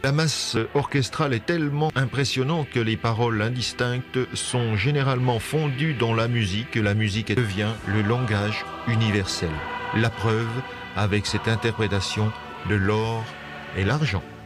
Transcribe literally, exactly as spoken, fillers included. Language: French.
La masse orchestrale est tellement impressionnante que les paroles indistinctes sont généralement fondues dans la musique. La musique devient le langage universel. La preuve avec cette interprétation de l'or et l'argent.